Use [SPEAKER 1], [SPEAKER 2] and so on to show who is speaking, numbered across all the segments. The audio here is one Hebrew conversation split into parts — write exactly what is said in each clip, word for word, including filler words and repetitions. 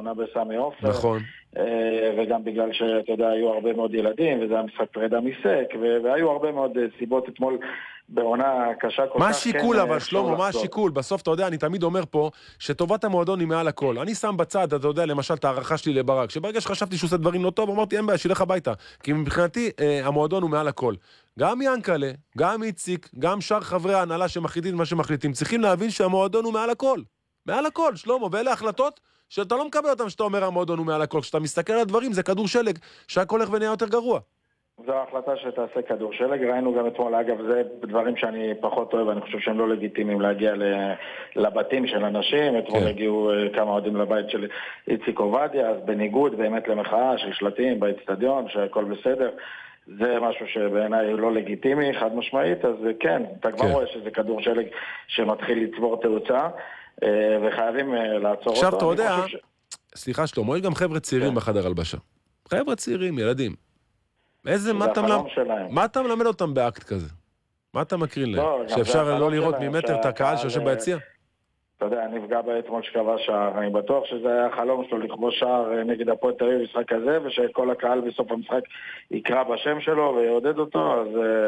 [SPEAKER 1] העונה בסמי עופר.
[SPEAKER 2] נכון.
[SPEAKER 1] וגם בגלל שאתה יודע, היו הרבה מאוד ילדים, וזה היה משחק פרידה מסק, והיו הרבה מאוד סיבות אתמול בעונה קשה כל כך.
[SPEAKER 2] מה השיקול אבל, שלמה, מה השיקול? בסוף, אתה יודע, אני תמיד אומר פה, שטובת המועדון היא מעל הכל. אני שם בצד, אתה יודע, למשל, את הערכה שלי לברק, שברגע שחשבתי שהוא עושה דברים לא טוב, אמרתי, אין בעיה, שילך הביתה. כי מבחינתי, המועדון הוא מעל הכל. גם ינקלה, גם איציק, גם שאר חברי ההנהלה שמחליטים מה שמחליטים, צריכים להבין שהמועדון הוא מעל הכל. מעל הכל, שלמה, ואלה החלטות שאתה לא מקבל אותם שאתה אומר המועדון הוא מעל הכל. כשאתה מסתכל על הדברים, זה כדור שלג, שהכל הולך ונהיה יותר גרוע.
[SPEAKER 1] זו ההחלטה שתעשה כדור שלג. ראינו גם אתמול, אגב, זה דברים שאני פחות אוהב, אני חושב שהם לא לגיטימיים להגיע לבתים של אנשים. אתמול הגיעו כמה עודים לבית של איציק עובדיה, אז בניגוד באמת למחאה של שלטים באצטדיון, שהכל בסדר, זה משהו שבעיניי לא לגיטימי, חד משמעית. אז כן, אתה כבר רואה שזה כדור שלג שמתחיל לצבור תאוצה, וחייבים לעצור אותו.
[SPEAKER 2] עכשיו אתה יודע, סליחה שלמה, יש גם חבר'ה צעירים בחדר הלבשה. חבר'ה צעירים, ילדים. איזה, מה אתה, מלמד, מה אתה מלמד אותם באקט כזה? מה אתה מקרין להם? לא, שאפשר לא לראות ממטר את הקהל שיושב ביציע?
[SPEAKER 1] אתה יודע, נפגע באתמול שקבע שער, אני בטוח שזה היה החלום שלו לכבוש שער נגד הפועל תל אביב במשחק הזה, ושכל הקהל בסוף המשחק יקרא בשם שלו ויעודד אותו, אז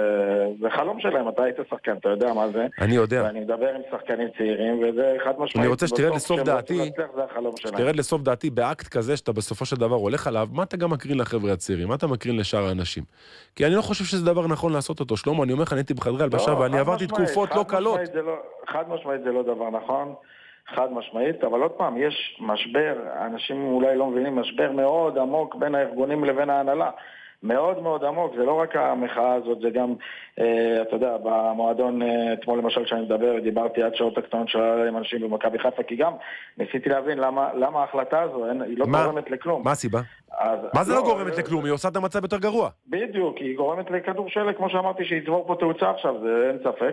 [SPEAKER 1] זה חלום שלהם. אתה היית שחקן, אתה יודע מה זה?
[SPEAKER 2] אני יודע.
[SPEAKER 1] ואני מדבר עם שחקנים צעירים, וזה חד משמעית.
[SPEAKER 2] אני רוצה שתרד לסוף דעתי, שתרד לסוף דעתי באקט כזה שאתה בסופו של דבר הולך עליו, מה אתה גם מקרין לחבר'ה הצעירים? מה אתה מקרין לשאר האנשים? כי אני לא חושב שזה דבר נכון לעשות אותו. שלמה, אני אומר לך, אני הייתי בחדרי הלבשה ואני עברתי תקופות לא קלות.
[SPEAKER 1] חד משמעית זה לא דבר נכון. חד משמעית, אבל עוד פעם, יש משבר, אנשים אולי לא מבינים, משבר מאוד עמוק בין הארגונים לבין ההנהלה. מאוד מאוד עמוק, זה לא רק המחאה הזאת, זה גם, אה, אתה יודע, במועדון, אה, אתמול למשל שאני מדבר, דיברתי עד שעות הקטנות שלה עם אנשים במכבי חיפה, כי גם ניסיתי להבין למה, למה ההחלטה הזו, אין, היא לא מה, גורמת לכלום.
[SPEAKER 2] מה הסיבה? אז, מה זה לא, לא גורמת לא, לכלום? היא עושה את המצב יותר גרוע.
[SPEAKER 1] בדיוק, היא גורמת לכדור שלג, כמו שאמרתי, שיצבור פה תאוצה עכשיו, זה אין ספק.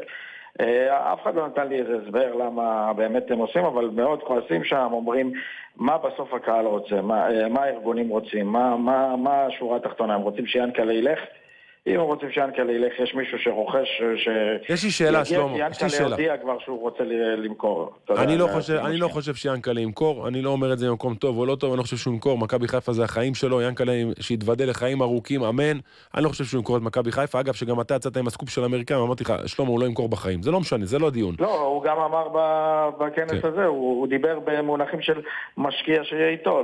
[SPEAKER 1] אף אחד לא נתן לי איזה הסבר למה באמת הם עושים, אבל מאוד כועסים שם, אומרים מה בסוף הקהל רוצה, מה, מה הארגונים רוצים, מה, מה, מה השורה התחתונה, הם רוצים שיאנקלה ילך? אם הם רוצים שיאנקלה ילך, יש מישהו שרוכש, ש...
[SPEAKER 2] יש לי שאלה, שלמה, יש לי שאלה.
[SPEAKER 1] יאנקלה הודיע כבר שהוא רוצה למכור.
[SPEAKER 2] אני לא חושב, אני לא חושב שיאנקלה ימכור, אני לא אומר את זה במקום טוב או לא טוב, אני לא חושב שהוא ימכור, מכבי חיפה זה החיים שלו, יאנקלה שיתוודא לחיים ארוכים, אמן, אני לא חושב שהוא ימכור את מכבי חיפה, אגב שגם אתה יצאת עם הסקופ של האמריקאים, אמרתי לך, שלמה הוא לא ימכור בחיים, זה לא משנה, זה לא דיון.
[SPEAKER 1] לא, הוא גם אמר בכנס הזה, הוא דיבר במונחים של משקיע שיהיה איתו,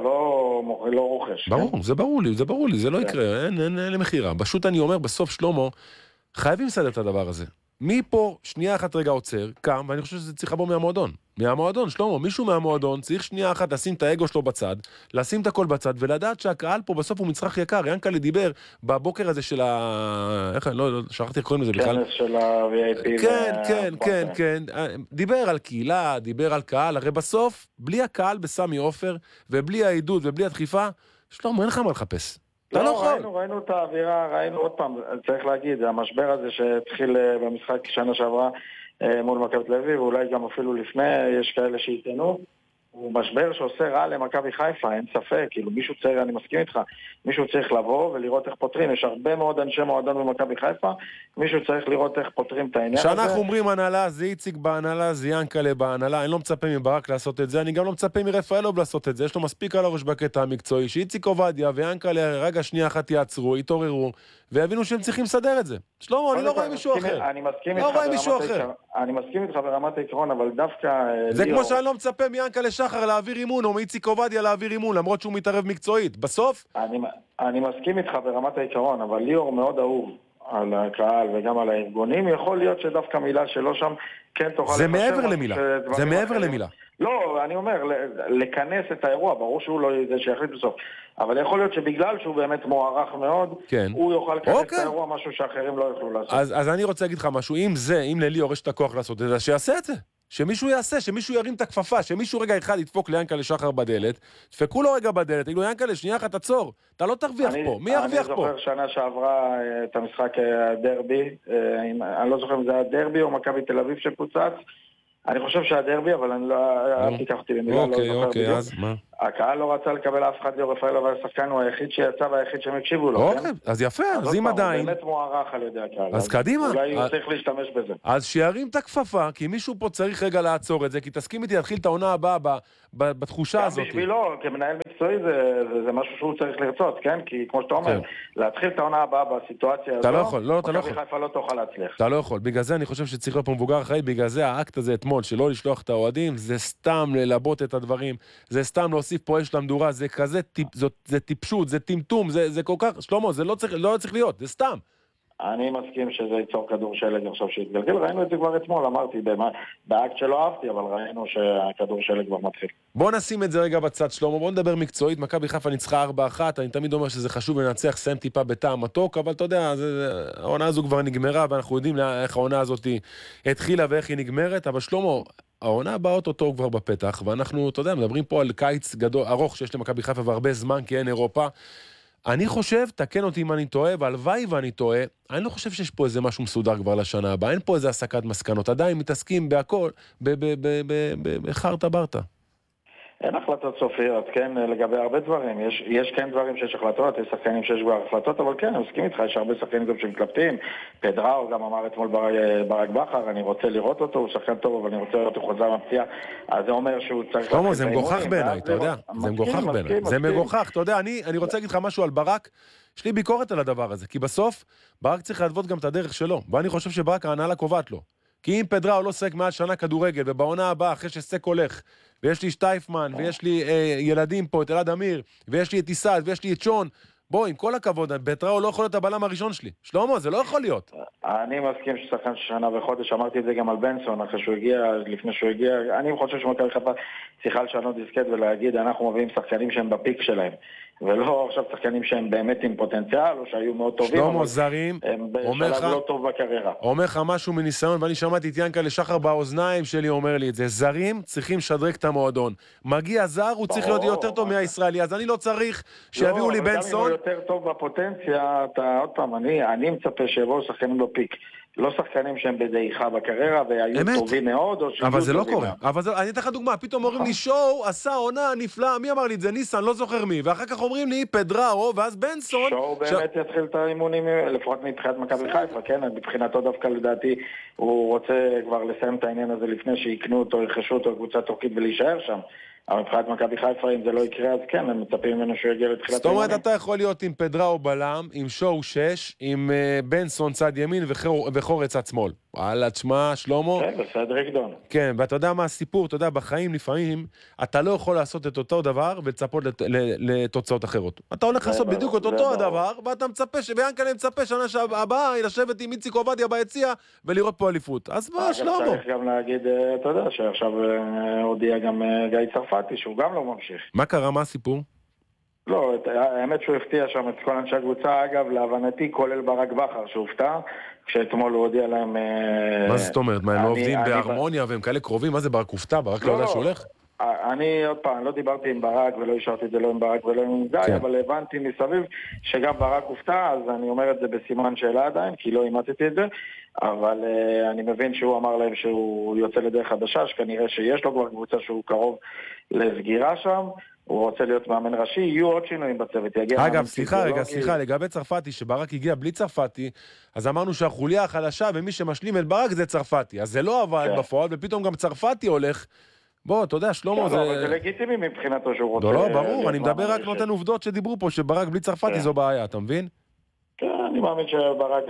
[SPEAKER 1] לא רוכש.
[SPEAKER 2] ברור, זה ברור לי, זה ברור לי, זה לא יקרה, אין, אין, אין למחירה. פשוט אני אומר, בסוף שלמה, חייבים לסדר את הדבר הזה. מי פה, שנייה אחת רגע עוצר, קם, ואני חושב שזה צריך לבוא מהמועדון. מהמועדון, שלמה, מישהו מהמועדון צריך שנייה אחת לשים את האגו שלו בצד, לשים את הכל בצד, ולדעת שהקהל פה בסוף הוא מצרך יקר. ינקלה דיבר בבוקר הזה של ה... איך, לא, לא, שכחתי איך קוראים לזה בכלל.
[SPEAKER 1] כנס של ה-וי איי פי.
[SPEAKER 2] כן, כן, כן, כן. דיבר על קהילה, דיבר על קהל, הרי בסוף, בלי הקהל בסמי עופר, ובלי העידוד ובלי הדחיפה, שלמה, אין לך מה לחפש.
[SPEAKER 1] לא, ראינו, ראינו את האווירה, ראינו עוד פעם, צריך להגיד, המשבר הזה שהתחיל במשחק שנה שעברה מול מכבי תל אביב, ואולי גם אפילו לפני, יש כאלה שהתענו, הוא משבר שעושה רע למכבי חיפה, אין ספק, כאילו מישהו צריך, אני מסכים איתך, מישהו צריך לבוא ולראות איך פותרים, יש הרבה מאוד אנשי מועדון במכבי חיפה, מישהו צריך לראות איך פותרים את העניין הזה.
[SPEAKER 2] כשאנחנו אומרים הנהלה, זה איציק בהנהלה, זה ינקלה בהנהלה, אני לא מצפה מברק לעשות את זה, אני גם לא מצפה מרפאלוב לעשות את זה, יש לו מספיק על הראש בקטע המקצועי, שאיציק עובדיה וינקלה רגע שנייה אחת יעצרו, יתעוררו, ויבינו שהם צריכים לסדר את זה. שלמה, אני לא רואה מישהו אחר.
[SPEAKER 1] אני מסכים איתך ברמת העיקרון, אני מסכים איתך ברמת העיקרון, אבל דווקא
[SPEAKER 2] זה כמו שאני לא מצפה מיאנקלה שחר להעביר אימון, או מאיציק עובדיה להעביר אימון, למרות שהוא מתערב מקצועית. בסוף?
[SPEAKER 1] אני, אני מסכים איתך ברמת העיקרון, אבל ליאור מאוד אהוב על הקהל וגם על הארגונים, יכול להיות שדווקא מילה שלו שם כן תוכל...
[SPEAKER 2] זה מעבר למילה, זה מעבר למילה.
[SPEAKER 1] לא, אני אומר, לכנס את האירוע, ברור שהוא לא זה שיחליט בסוף, אבל יכול להיות שבגלל שהוא באמת מוערך מאוד,
[SPEAKER 2] כן.
[SPEAKER 1] הוא יוכל לכנס אוקיי. את האירוע, משהו שאחרים לא יוכלו לעשות.
[SPEAKER 2] אז, אז אני רוצה להגיד לך משהו, אם זה, אם לליאור יש את הכוח לעשות את זה, שיעשה את זה. שמישהו יעשה, שמישהו ירים את הכפפה, שמישהו רגע אחד ידפוק ליאנקלה שחר בדלת, דפקו לו רגע בדלת, תגידו יאנקלה, שנייה אחת תעצור, אתה לא תרוויח
[SPEAKER 1] אני,
[SPEAKER 2] פה, מי ירוויח פה?
[SPEAKER 1] אני זוכר שנה שעברה את המשחק הדרבי, אני לא זוכר אם זה היה דרבי או מכבי תל אביב שפוצץ, אני חושב שהדרבי, אבל אני לא, אל תיקח אותי במילה, לא זוכר בדיוק. אז מה? הקהל לא רצה לקבל אף אחד, ליאור רפאלוב, אבל השחקן הוא היחיד שיצא והיחיד שהם הקשיבו לו.
[SPEAKER 2] אוקיי, אז יפה, אז אם עדיין...
[SPEAKER 1] הוא באמת מוערך על ידי הקהל.
[SPEAKER 2] אז קדימה.
[SPEAKER 1] אולי הוא צריך להשתמש בזה.
[SPEAKER 2] אז שירים את הכפפה, כי מישהו פה צריך רגע לעצור את זה, כי תסכים איתי להתחיל את העונה הבאה בתחושה הזאת.
[SPEAKER 1] גם בשבילו, כמנהל מקצועי. מקצועי זה, זה, זה משהו שהוא צריך לרצות, כן? כי כמו שאתה אומר, להתחיל את העונה הבאה בסיטואציה הזו,
[SPEAKER 2] אתה לא יכול, לא, אתה לא יכול.
[SPEAKER 1] מכבי חיפה לא תוכל להצליח.
[SPEAKER 2] אתה לא יכול. בגלל זה אני חושב שצריך להיות פה מבוגר אחראי, בגלל זה האקט הזה אתמול, שלא לשלוח את האוהדים, זה סתם ללבות את הדברים, זה סתם להוסיף פה אש למדורה, זה כזה, זה טיפשות, זה טמטום, זה, זה כל כך, שלמה, זה לא צריך, לא צריך להיות, זה סתם.
[SPEAKER 1] אני מסכים שזה ייצור כדור שלג עכשיו שהתגלגל, ראינו את זה כבר אתמול, אמרתי, באקט שלא אהבתי, אבל ראינו שהכדור שלג כבר מתחיל.
[SPEAKER 2] בוא נשים את זה רגע בצד, שלמה, בוא נדבר מקצועית, מכבי חיפה ניצחה ארבע אחת, אני תמיד אומר שזה חשוב לנצח, סיים טיפה בטעם מתוק, אבל אתה יודע, זה, העונה הזו כבר נגמרה, ואנחנו יודעים איך העונה הזאת התחילה ואיך היא נגמרת, אבל שלמה, העונה הבאה אותו כבר בפתח, ואנחנו, אתה יודע, מדברים פה על קיץ גדול, ארוך שיש למכבי חיפה והרבה זמן, כי אין אירופה. אני חושב, תקן אותי אם אני טועה, והלוואי ואני טועה, אני לא חושב שיש פה איזה משהו מסודר כבר לשנה הבאה, אין פה איזה הסקת מסקנות, עדיין מתעסקים בהכל, בחרטה ברטה.
[SPEAKER 1] אין החלטות סופיות, כן, לגבי הרבה דברים. יש, יש כן דברים שיש החלטות, יש שחקנים שיש כבר החלטות, אבל כן, אני מסכים איתך, יש הרבה שחקנים גם שמתלבטים. פדראו גם אמר אתמול ברק, ברק בכר, אני רוצה לראות אותו, הוא שחקן טוב, אבל אני רוצה לראות אותו חוזר מפתיע. אז זה אומר שהוא צריך...
[SPEAKER 2] שלמה, זה מגוחך בעיניי, אתה יודע. זה מגוחך בעיניי. זה מגוחך, אתה יודע, אני, אני רוצה להגיד לך משהו על ברק, יש לי ביקורת על הדבר הזה, כי בסוף ברק צריך להדוות גם את הדרך שלו, ואני חושב שברק ההנהלה קובעת לו. כי אם פדראו לא שחק מעל שנה כדורגל, ובעונה הבאה, אחרי שסק הולך, ויש לי שטייפמן, ויש לי אה, ילדים פה, את אלעד אמיר, ויש לי את איסד, ויש לי את שון, בוא, עם כל הכבוד, פדראו לא יכול להיות הבלם הראשון שלי. שלמה, זה לא יכול להיות.
[SPEAKER 1] אני מסכים ששחקן שנה וחודש, אמרתי את זה גם על בנסון, אחרי שהוא הגיע, לפני שהוא הגיע, אני חושב שמכבי חיפה צריכה לשנות דיסקט ולהגיד, אנחנו מביאים שחקנים שהם בפיק שלהם. ולא עכשיו שחקנים שהם באמת עם פוטנציאל, או שהיו מאוד טובים.
[SPEAKER 2] שלמה זרים,
[SPEAKER 1] הם בשלב לא טוב בקריירה.
[SPEAKER 2] אומר לך משהו מניסיון, ואני שמעתי את ינקה לשחר באוזניים שלי אומר לי את זה, זרים צריכים לשדרג את המועדון. מגיע זר, הוא צריך להיות יותר טוב מהישראלי, אז אני לא צריך שיביאו לי בנסון.
[SPEAKER 1] גם אם הוא יותר טוב בפוטנציה, אתה עוד פעם, אני מצפה שיבואו שחקנים בפיק. לא שחקנים שהם בדעיכה בקריירה, והיו טובים מאוד, או
[SPEAKER 2] אבל זה לא קורה. אבל אני אתן לך דוגמה, פתאום אומרים לי, שואו עשה עונה נפלאה, מי אמר לי את זה? ניסן, לא זוכר מי, ואחר כך אומרים לי, פדראו, ואז בנסון.
[SPEAKER 1] שואו באמת יתחיל את האימונים, לפחות מבחינת מכבי חיפה, כן? מבחינתו דווקא לדעתי, הוא רוצה כבר לסיים את העניין הזה לפני שיקנו אותו, ירכשו אותו, קבוצה טורקית ולהישאר שם. אבל מבחינת מכבי חיפה, אם זה לא יקרה, אז כן, הם מצפים ממנו שהוא יגיע לתחילת
[SPEAKER 2] זאת אומרת, אתה יכול להיות עם פדראו בלם, עם שואו שש, עם בנסון צד ימין וחורץ צד שמאל. וואלה, תשמע, שלמה.
[SPEAKER 1] כן, בסדר רגדון.
[SPEAKER 2] כן, ואתה יודע מה הסיפור, אתה יודע, בחיים לפעמים, אתה לא יכול לעשות את אותו דבר ולצפות לתוצאות אחרות. אתה הולך לעשות בדיוק את אותו הדבר, ואתה מצפה, וינקלה מצפה שנה הבאה, לשבת עם איציק עובדיה ביציע, ולראות פה אליפות. אז מה, שלמה?
[SPEAKER 1] צריך גם להגיד, אתה יודע, שעכשיו הודיע גם גיא צרפתי, שהוא גם לא ממשיך.
[SPEAKER 2] מה קרה, מה הסיפור?
[SPEAKER 1] לא, האמת שהוא הפתיע שם את כל אנשי הקבוצה, אגב, להבנתי, כולל ברק בכר שהופתע, כשאתמול הוא הודיע להם...
[SPEAKER 2] מה זאת אומרת? מה, הם לא עובדים בהרמוניה והם כאלה קרובים? מה זה ברק הופתע? ברק לא יודע שהוא הולך?
[SPEAKER 1] אני עוד פעם, לא דיברתי עם ברק ולא השארתי את זה לא עם ברק ולא עם גיא, אבל הבנתי מסביב שגם ברק הופתע, אז אני אומר את זה בסימן שאלה עדיין, כי לא אימצתי את זה, אבל אני מבין שהוא אמר להם שהוא יוצא לדרך חדשה, שכנראה שיש לו כבר קבוצה שהוא קרוב לסגירה שם, הוא רוצה להיות מאמן ראשי, יהיו עוד שינויים בצוות.
[SPEAKER 2] אגב, סליחה, רגע, סליחה, לגבי צרפתי, שברק הגיע בלי צרפתי, אז אמרנו שהחוליה החלשה ומי שמשלים את ברק זה צרפתי, אז זה לא עבד בפועל, ופתאום גם צרפתי הולך. בוא, אתה יודע, שלמה זה...
[SPEAKER 1] זה לגיטימי מבחינתו שהוא רוצה...
[SPEAKER 2] לא, לא, ברור, אני מדבר רק נותן עובדות שדיברו פה, שברק בלי צרפתי זו בעיה, אתה מבין?
[SPEAKER 1] כן, אני מאמין שברק,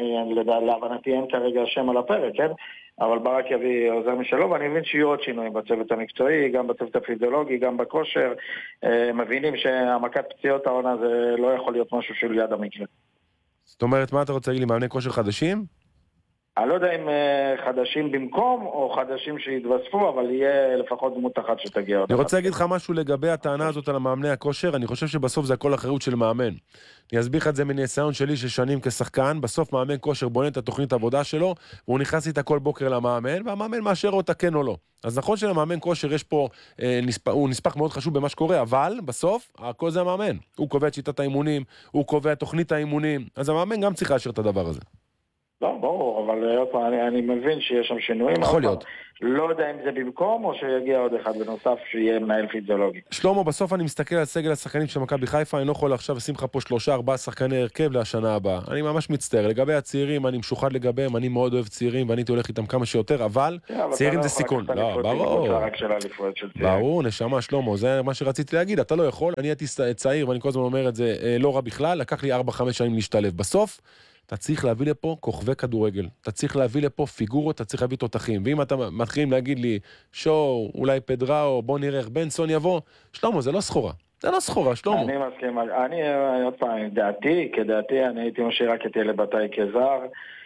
[SPEAKER 1] להבנתי אין כרגע שם על הפרק, כן? אבל ברק יביא עוזר משלו, ואני מבין שיהיו עוד שינויים בצוות המקצועי, גם בצוות הפיזיולוגי, גם בכושר. מבינים שהמכת פציעות העונה זה לא יכול להיות משהו של יד המקרה.
[SPEAKER 2] זאת אומרת, מה אתה רוצה להגיד לי, מאמני כושר חדשים?
[SPEAKER 1] אני לא יודע אם חדשים במקום או חדשים שיתווספו, אבל יהיה לפחות דמות אחת שתגיע.
[SPEAKER 2] אני רוצה להגיד לך משהו לגבי הטענה הזאת על המאמני הכושר, אני חושב שבסוף זה הכל אחריות של מאמן. אני אסביר לך את זה מניסיון שלי ששנים כשחקן, בסוף מאמן כושר בונה את התוכנית העבודה שלו, והוא נכנס איתה כל בוקר למאמן, והמאמן מאשר אותה כן או לא. אז נכון שלמאמן כושר יש פה, אה, נספ... הוא נספח מאוד חשוב במה שקורה, אבל בסוף הכל זה המאמן. הוא קובע את שיטת האימונים, הוא קובע את תוכנית האימונים, אז המאמן גם צריך לאשר את הדבר הזה.
[SPEAKER 1] לא, ברור, אבל עוד פעם, אני, אני מבין שיש שם שינויים.
[SPEAKER 2] יכול להיות.
[SPEAKER 1] לא יודע אם זה במקום, או שיגיע עוד אחד בנוסף שיהיה מנהל פיזיולוגי.
[SPEAKER 2] שלמה, בסוף אני מסתכל על סגל השחקנים של מכבי חיפה, אני לא יכול עכשיו לשים לך פה שלושה, ארבעה שחקני הרכב לשנה הבאה. אני ממש מצטער. לגבי הצעירים, אני משוחד לגביהם, אני מאוד אוהב צעירים, ואני הולך איתם כמה שיותר, אבל צעירים זה סיכון. לא, ברור. ברור, נשמה, שלמה, זה מה שרציתי להגיד, אתה לא יכול, אני הייתי צעיר, ואני כל הזמן אומר את זה, לא רע בכלל, לקח לי ארבע חמש שנים להשתלב. בסוף אתה צריך להביא לפה כוכבי כדורגל, אתה צריך להביא לפה פיגורות, אתה צריך להביא תותחים, ואם אתה מתחילים להגיד לי, שואו, אולי פדראו, בוא נראה איך בנסון יבוא, שלמה, זה לא סחורה, זה לא סחורה, שלמה.
[SPEAKER 1] אני מסכים, אני עוד פעם, דעתי, כדעתי, אני הייתי משאיר רק את ילד בתאי כזר,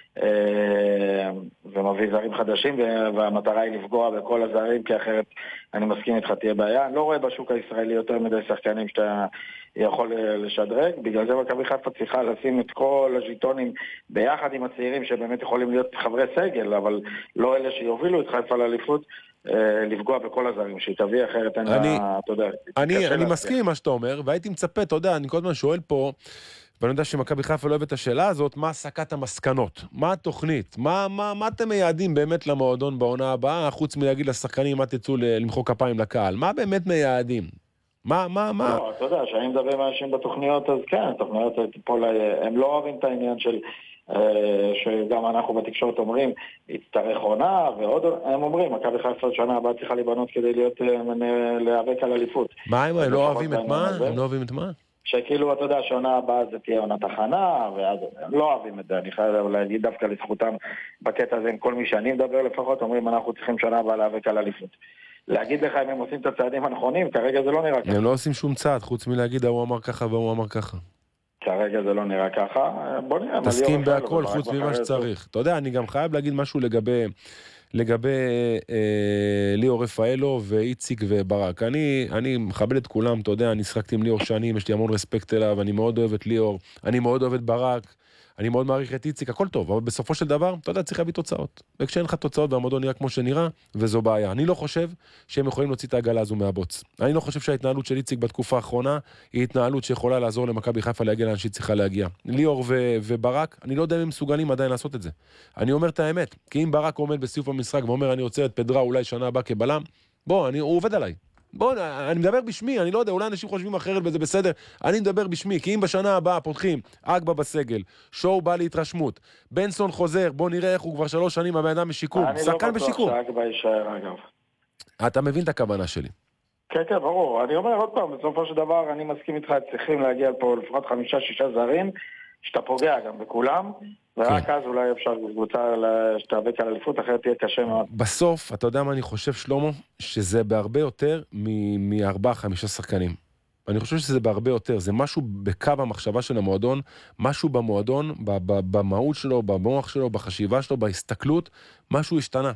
[SPEAKER 1] ומביא זרים חדשים, והמטרה היא לפגוע בכל הזרים, כי אחרת אני מסכים איתך תהיה בעיה. אני לא רואה בשוק הישראלי יותר מדי שחקנים שאתה יכול לשדרג, בגלל זה מכבי חיפה צריכה לשים את כל הז'יטונים ביחד עם הצעירים שבאמת יכולים להיות חברי סגל, אבל לא אלה שיובילו את חיפה לאליפות, לפגוע בכל הזרים שהיא תביא, אחרת אין לה, אתה יודע.
[SPEAKER 2] אני מסכים עם מה שאתה אומר, והייתי מצפה, אתה יודע, אני כל הזמן שואל פה, ואני יודע שמכבי חיפה לא אוהב את השאלה הזאת, מה הסקת המסקנות? מה התוכנית? מה, מה, מה אתם מייעדים באמת למועדון בעונה הבאה, חוץ מלהגיד לשחקנים מה תצאו למחוא כפיים לקהל? מה באמת מייעדים? מה, מה, מה?
[SPEAKER 1] לא, אתה יודע, שאני מדבר עם אנשים בתוכניות, אז כן, תוכניות טיפול, הם לא אוהבים את העניין של, שגם אנחנו בתקשורת אומרים, יצטרך עונה, ועוד, הם אומרים, מכבי חיפה שנה הבאה צריכה להיבנות כדי להיות, להיאבק על אליפות.
[SPEAKER 2] מה הם, הם לא אוהבים את מה? הם לא אוהבים את מה?
[SPEAKER 1] שכאילו, אתה יודע, שעונה הבאה זה תהיה עונת הכנה, ואז הם לא אוהבים את זה, אני חייב להגיד דווקא לזכותם בקטע הזה, עם כל מי שאני מדבר לפחות, אומרים, אנחנו צריכים שנה הבאה להיאבק על אליפות. להגיד לך אם הם עושים את הצעדים הנכונים, כרגע זה לא נראה ככה.
[SPEAKER 2] הם לא עושים שום צעד, חוץ מלהגיד, הוא אמר ככה והוא אמר ככה.
[SPEAKER 1] כרגע זה לא נראה ככה, בוא נראה.
[SPEAKER 2] תסכים בהכל, חוץ ממה שצריך. אתה יודע, אני גם חייב להגיד משהו לגבי... לגבי אה, ליאור רפאלו ואיציק וברק. אני, אני מכבד את כולם, אתה יודע, אני שחקתי עם ליאור שנים, יש לי המון רספקט אליו, אני מאוד אוהב את ליאור, אני מאוד אוהב את ברק, אני מאוד מעריך את איציק, הכל טוב, אבל בסופו של דבר, אתה יודע, צריך להביא תוצאות. וכשאין לך תוצאות והמועדון נראה כמו שנראה, וזו בעיה. אני לא חושב שהם יכולים להוציא את העגלה הזו מהבוץ. אני לא חושב שההתנהלות של איציק בתקופה האחרונה, היא התנהלות שיכולה לעזור למכבי חיפה להגיע לאן שהיא צריכה להגיע. ליאור ו- וברק, אני לא יודע אם הם מסוגלים עדיין לעשות את זה. אני אומר את האמת, כי אם ברק עומד בסיוף המשחק ואומר, אני רוצה את פדרה אולי שנה הבאה כבלם, בוא, אני, הוא עובד עליי. בוא, אני מדבר בשמי, אני לא יודע, אולי אנשים חושבים אחרת וזה בסדר, אני מדבר בשמי, כי אם בשנה הבאה פותחים אגבה בסגל, שואו בא להתרשמות, בנסון חוזר, בוא נראה איך הוא כבר שלוש שנים הבן אדם בשיקום, שחקן בשיקום.
[SPEAKER 1] אני לא בטוח שאגבה יישאר אגב.
[SPEAKER 2] אתה מבין את הכוונה שלי.
[SPEAKER 1] כן, כן, ברור. אני אומר עוד פעם, בסופו של דבר, אני מסכים איתך, צריכים להגיע פה לפחות חמישה, שישה זרים, שאתה פוגע גם בכולם, ורק אז אולי אפשר קבוצה שתאבק על אליפות, אחרת תהיה קשה מאוד.
[SPEAKER 2] בסוף, אתה יודע מה אני חושב, שלמה? שזה בהרבה יותר מארבעה, חמישה שחקנים. אני חושב שזה בהרבה יותר. זה משהו בקו המחשבה של המועדון, משהו במועדון, במהות שלו, במוח שלו, בחשיבה שלו, בהסתכלות, משהו השתנה.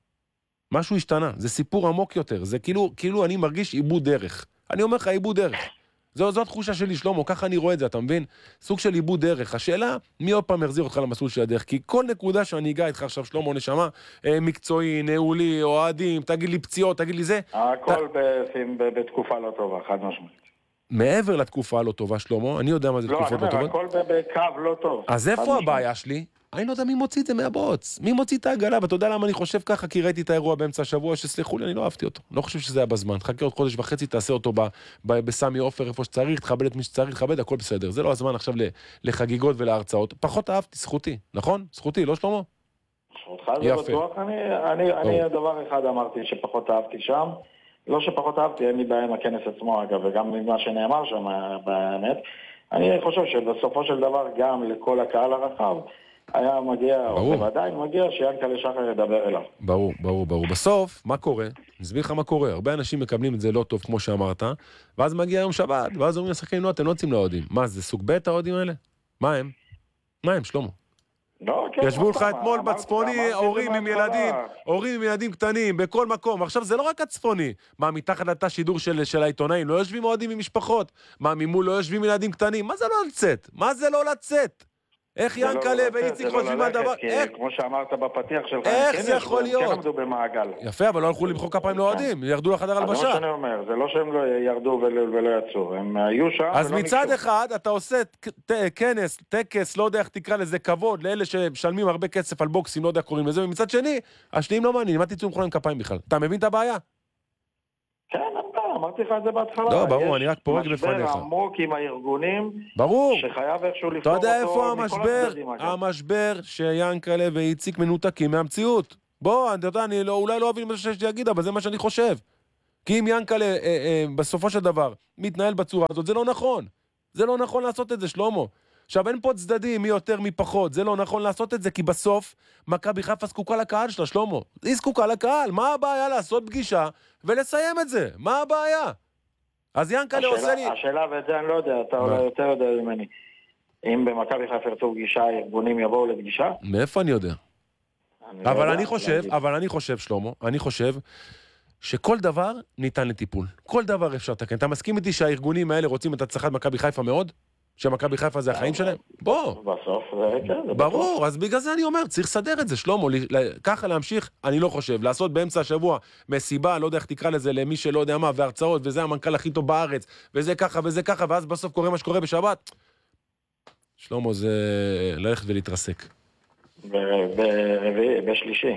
[SPEAKER 2] משהו השתנה. זה סיפור עמוק יותר. זה כאילו, כאילו אני מרגיש איבוד דרך. אני אומר לך, איבוד דרך. זו, זו התחושה שלי, שלמה, ככה אני רואה את זה, אתה מבין? סוג של איבוד דרך. השאלה, מי עוד פעם יחזיר אותך למסלול של הדרך? כי כל נקודה שאני אגע איתך עכשיו, שלמה, נשמה, מקצועי, נעולי, אוהדים, תגיד לי פציעות, תגיד לי זה.
[SPEAKER 1] הכל ת... בתקופה לא טובה, חד משמעית.
[SPEAKER 2] מעבר לתקופה לא טובה, שלמה, אני יודע מה זה תקופה לא טובה.
[SPEAKER 1] לא, הכל בקו לא טוב.
[SPEAKER 2] אז איפה הבעיה שלי? אני לא יודע מי מוציא את זה מהבוץ, מי מוציא את העגלה, ואתה יודע למה אני חושב ככה, כי ראיתי את האירוע באמצע השבוע, שסליחו לי, אני לא אהבתי אותו, לא חושב שזה היה בזמן, חכה עוד חודש וחצי, תעשה אותו בסמי אופר, איפה שצריך, תכבד את מי שצריך, תכבד, הכל בסדר, זה לא הזמן עכשיו לחגיגות ולהרצאות, פחות אהבתי, זכותי, נכון? זכותי, לא שלמה?
[SPEAKER 1] זכותך זה בטוח, אני הדבר אחד אמרתי שפחות אהבתי שם, לא שפחות אהבתי, אין לי בעיה עם הכנס עצמו אגב, וגם מה שנאמר שם באמת, אני חושב שבסופו של דבר גם לכל הקהל הרחב היה מגיע, או ועדיין מגיע, שיאנקל'ה שחר ידבר אליו.
[SPEAKER 2] ברור, ברור, ברור. בסוף, מה קורה? נסביר לך מה קורה. הרבה אנשים מקבלים את זה לא טוב, כמו שאמרת, ואז מגיע יום שבת, ואז אומרים לשחקנים, לא, אתם לא יוצאים לאוהדים. מה, זה סוג ב' האוהדים האלה? מה הם? מה הם, שלמה? ישבו לך אתמול בצפוני, הורים עם ילדים, הורים עם ילדים קטנים, בכל מקום. עכשיו, זה לא רק הצפוני. מה, מתחת לתא שידור של העיתונאים, לא יושבים אוהדים עם משפחות? מה, ממול לא יושבים ילדים קטנים? מה זה לא לצאת? מה זה לא לצאת? איך ינקלה ואיציק חושבים על דבר?
[SPEAKER 1] כמו שאמרת בפתיח שלך,
[SPEAKER 2] איך זה יכול להיות?
[SPEAKER 1] כן עמדו במעגל.
[SPEAKER 2] יפה, אבל לא הלכו למחוא כפיים לאוהדים, ירדו לחדר הלבשה.
[SPEAKER 1] זה מה שאני אומר, זה לא שהם ירדו ולא יצאו, הם היו שם ולא ניגשו.
[SPEAKER 2] אז מצד אחד אתה עושה כנס, טקס, לא יודע איך תקרא לזה, כבוד, לאלה שמשלמים הרבה כסף על בוקסים, לא יודע איך קוראים לזה, ומצד שני, השניים לא מעניינים, מה תצאו למחוא להם כפיים בכלל? אתה מבין את הבעיה?
[SPEAKER 1] כן, אמרתי לך את זה בהתחלה.
[SPEAKER 2] לא, ברור, אני רק פורק בפניך.
[SPEAKER 1] משבר עמוק עם הארגונים,
[SPEAKER 2] ברור.
[SPEAKER 1] שחייב איכשהו לפתור אותו.
[SPEAKER 2] אתה יודע איפה המשבר? המשבר שיאנקלה ואיציק מנותקים מהמציאות. בוא, אתה יודע, אני אולי לא אוהב מה שיש לי להגיד, אבל זה מה שאני חושב. כי אם יאנקלה בסופו של דבר מתנהל בצורה הזאת, זה לא נכון. זה לא נכון לעשות את זה, שלמה. עכשיו, אין פה צדדים, מי יותר, מי פחות. זה לא נכון לעשות את זה, כי בסוף מכבי חיפה זקוקה לקהל שלה, שלמה. היא זקוקה לקהל. מה הבעיה לעשות פגישה ולסיים את זה? מה הבעיה? אז ינקלה עושה לי...
[SPEAKER 1] השאלה, ואת זה אני לא יודע, אתה אולי יותר יודע ממני. אם במכבי חיפה ירצו פגישה, הארגונים יבואו לפגישה?
[SPEAKER 2] מאיפה אני יודע? אבל אני חושב, אבל אני חושב, שלמה, אני חושב שכל דבר ניתן לטיפול. כל דבר אפשר לתקן. אתה מסכים איתי שהארגונים האלה רוצים את הצלחת מכבי חיפה מאוד? שמכבי חיפה זה החיים שלהם? בוא.
[SPEAKER 1] בסוף זה כן.
[SPEAKER 2] ברור, אז בגלל זה אני אומר, צריך לסדר את זה, שלמה, ככה להמשיך, אני לא חושב, לעשות באמצע השבוע מסיבה, לא יודע איך תקרא לזה, למי שלא יודע מה, והרצאות, וזה המנכ"ל הכי טוב בארץ, וזה ככה וזה ככה, ואז בסוף קורה מה שקורה בשבת. שלמה, זה ללכת ולהתרסק.
[SPEAKER 1] בשלישי.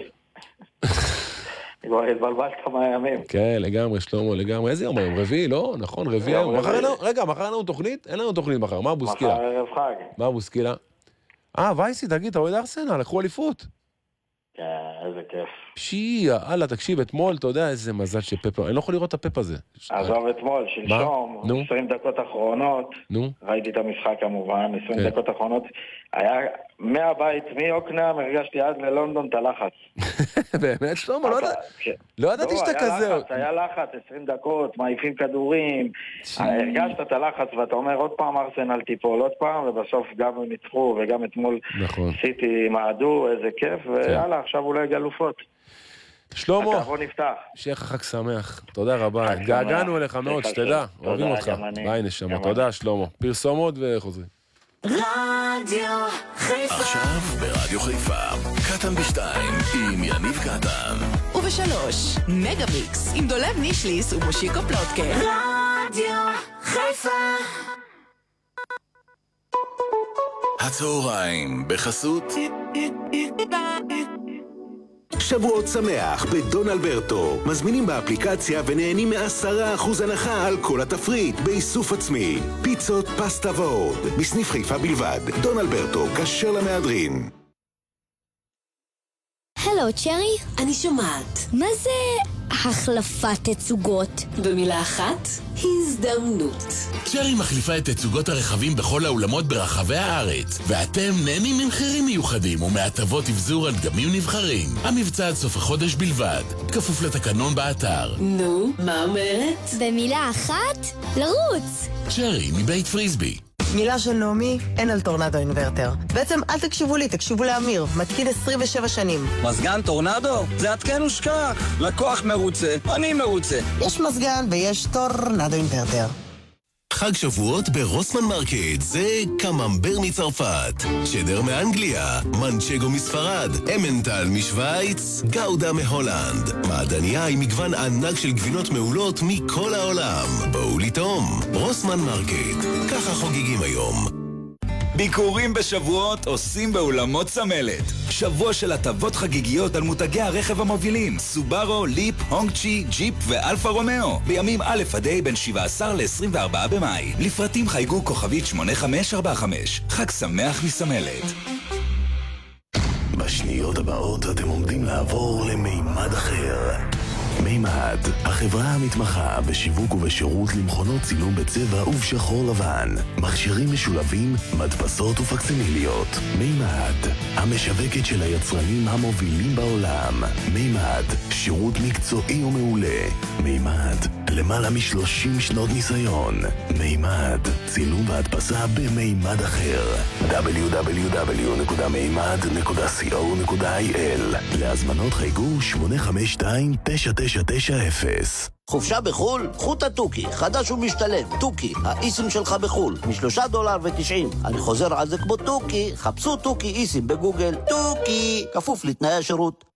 [SPEAKER 1] כבר התבלבלת כמה ימים.
[SPEAKER 2] כן, לגמרי, שלמה, לגמרי. איזה יום היום? רביעי, לא? נכון, רביעי היום. רגע, מחר אין לנו תוכנית? אין לנו תוכנית מחר. מה בוסקילה?
[SPEAKER 1] מחר ערב חג.
[SPEAKER 2] מה בוסקילה? אה, וייסי, תגיד, אתה רואה ארסנל, לקחו אליפות.
[SPEAKER 1] כן, איזה כיף.
[SPEAKER 2] פשי, הלאה, תקשיב, אתמול, אתה יודע איזה מזל שפפ, אני לא יכול לראות את הפפ הזה.
[SPEAKER 1] עזוב אתמול, שלשום, עשרים דקות אחרונות, ראיתי את המשחק כמובן, עשרים דקות אחרונות, היה מהבית, מיוקנעם, הרגשתי עד ללונדון את הלחץ.
[SPEAKER 2] באמת, שלמה, לא ידעתי שאתה כזה.
[SPEAKER 1] היה לחץ, עשרים דקות, מעיפים כדורים, הרגשת את הלחץ, ואתה אומר עוד פעם ארסנל תיפול, עוד פעם, ובסוף גם הם ניצחו, וגם אתמול סיטי מעדו, איזה כיף, ויאללה, עכשיו אולי גלופות.
[SPEAKER 2] שלמה,
[SPEAKER 1] בוא נפתח.
[SPEAKER 2] שיהיה לך חג שמח, תודה רבה, געגענו אליך מאוד, שתדע, אוהבים אותך. ביי נשמה, תודה שלמה. פרסומות וחוזרים.
[SPEAKER 3] רדיו חיפה. עכשיו ברדיו חיפה, קטן בשתיים עם יניב קטן.
[SPEAKER 4] ובשלוש, מגה מיקס עם דולב נישליס ומושיקו פלוטקה.
[SPEAKER 3] רדיו חיפה. הצהריים בחסות שבועות שמח בדון אלברטו. מזמינים באפליקציה ונהנים מעשרה אחוז הנחה על כל התפריט באיסוף עצמי. פיצות, פסטה ועוד. בסניף חיפה בלבד. דון אלברטו, כשר למהדרין.
[SPEAKER 5] הלו, צ'רי?
[SPEAKER 4] אני שומעת.
[SPEAKER 5] מה זה החלפת תצוגות?
[SPEAKER 4] במילה אחת, הזדמנות.
[SPEAKER 3] צ'רי מחליפה את תצוגות הרכבים בכל האולמות ברחבי הארץ, ואתם נהנים ממחירים מיוחדים ומהטבות אבזור על דגמים נבחרים. המבצע עד סוף החודש בלבד, כפוף לתקנון באתר.
[SPEAKER 4] נו, מה אומרת?
[SPEAKER 5] במילה אחת, לרוץ.
[SPEAKER 3] צ'רי מבית פריסבי.
[SPEAKER 6] מילה של נעמי, אין על טורנדו אינברטר. בעצם אל תקשיבו לי, תקשיבו לאמיר, מתקין עשרים ושבע שנים.
[SPEAKER 7] מזגן טורנדו? זה עדכן ושכח. לקוח מרוצה, אני מרוצה.
[SPEAKER 6] יש מזגן ויש טורנדו אינברטר.
[SPEAKER 3] חג שבועות ברוסמן מרקט, זה קממבר מצרפת, צ'דר מאנגליה, מנצ'גו מספרד, אמנטל משוויץ, גאודה מהולנד, מעדניה עם מגוון ענק של גבינות מעולות מכל העולם. בואו לטעום, רוסמן מרקט, ככה חוגגים היום.
[SPEAKER 8] ביקורים בשבועות עושים באולמות צמלת. שבוע של הטבות חגיגיות על מותגי הרכב המובילים סובארו, ליפ, הונגצ'י, ג'יפ ואלפה רומאו. בימים א' עד ה' בין שבעה עשר ל-עשרים וארבעה במאי. לפרטים חייגו כוכבית שמונה חמש ארבע חמש. חג שמח מסמלת.
[SPEAKER 3] בשניות הבאות אתם עומדים לעבור למימד אחר. מימד, החברה המתמחה בשיווק ובשירות למכונות צילום בצבע ובשחור לבן, מכשירים משולבים, מדפסות ופקסימיליות. מימד, המשווקת של היצרנים המובילים בעולם. מימד, שירות מקצועי ומעולה. מימד, למעלה מ-שלושים שנות ניסיון. מימד, צילום והדפסה במימד אחר. דאבליו דאבליו דאבליו נקודה מימד נקודה סי או נקודה איי אל. להזמנות חייגו שמונה חמש שתיים תשע תשע תשע אפס.
[SPEAKER 9] חופשה בחול? קחו את התוכי, חדש ומשתלם. תוכי, האיסים שלך בחול, משלושה דולר ותשעים. אני חוזר על זה כמו תוכי, חפשו תוכי איסים בגוגל. תוכי, כפוף לתנאי השירות.